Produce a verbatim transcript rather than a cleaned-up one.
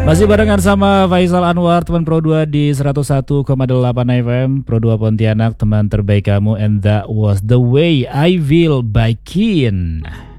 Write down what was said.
Masih barengan sama Faisal Anwar, teman Pro dua di seratus satu koma delapan F M, Pro dua Pontianak, teman terbaik kamu. And that was The Way I Will by Kin.